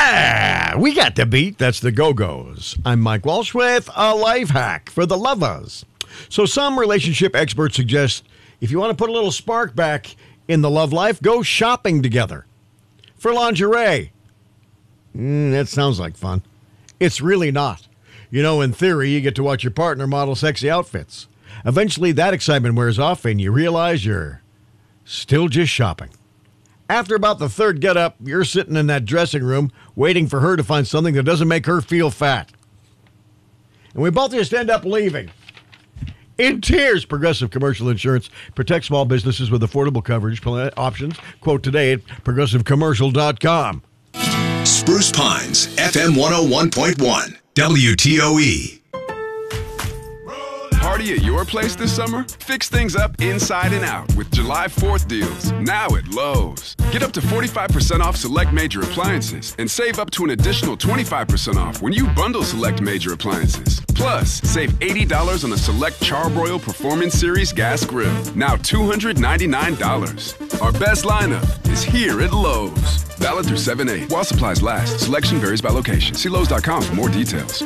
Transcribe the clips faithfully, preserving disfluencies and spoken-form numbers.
Yeah, we got the beat. That's the Go-Go's. I'm Mike Walsh with a life hack for the lovers. So some relationship experts suggest if you want to put a little spark back in the love life, go shopping together for lingerie. Mm, that sounds like fun. It's really not. You know, in theory, you get to watch your partner model sexy outfits. Eventually, that excitement wears off and you realize you're still just shopping. After about the third get-up, you're sitting in that dressing room waiting for her to find something that doesn't make her feel fat. And we both just end up leaving. In tears, Progressive Commercial Insurance protects small businesses with affordable coverage options. Quote today at progressive commercial dot com. Spruce Pines, F M one oh one point one, W T O E. Party at your place this summer? Fix things up inside and out with July fourth deals, now at Lowe's. Get up to forty-five percent off select major appliances and save up to an additional twenty-five percent off when you bundle select major appliances. Plus, save eighty dollars on a select Charbroil Performance Series gas grill, now two hundred ninety-nine dollars. Our best lineup is here at Lowe's. Valid through seven eight while supplies last. Selection varies by location. See Lowe's dot com for more details.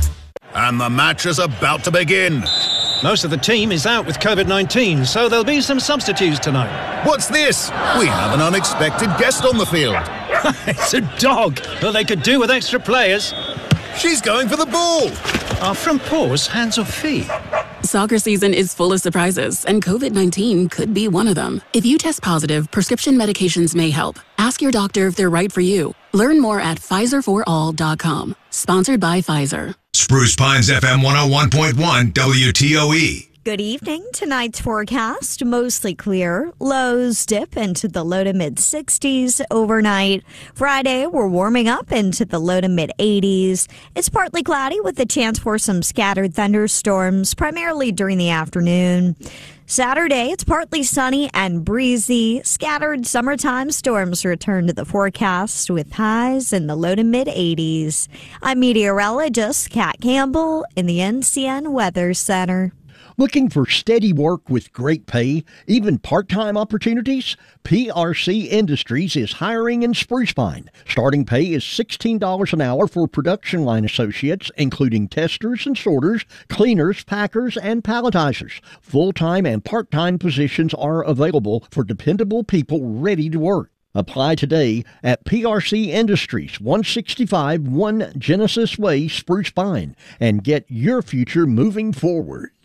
And the match is about to begin. Most of the team is out with COVID nineteen, so there'll be some substitutes tonight. What's this? We have an unexpected guest on the field. It's a dog. Well, they could do with extra players. She's going for the ball. Are front paws hands or feet? Soccer season is full of surprises, and COVID nineteen could be one of them. If you test positive, prescription medications may help. Ask your doctor if they're right for you. Learn more at Pfizer for all dot com. Sponsored by Pfizer. Spruce Pines, F M one oh one point one, W T O E. Good evening. Tonight's forecast, mostly clear. Lows dip into the low to mid sixties overnight. Friday, we're warming up into the low to mid eighties. It's partly cloudy with a chance for some scattered thunderstorms, primarily during the afternoon. Saturday, it's partly sunny and breezy. Scattered summertime storms return to the forecast with highs in the low to mid eighties. I'm meteorologist Kat Campbell in the N C N Weather Center. Looking for steady work with great pay, even part-time opportunities? P R C Industries is hiring in Spruce Pine. Starting pay is sixteen dollars an hour for production line associates, including testers and sorters, cleaners, packers, and palletizers. Full-time and part-time positions are available for dependable people ready to work. Apply today at P R C Industries, one sixty-five one Genesis Way, Spruce Pine, and get your future moving forward.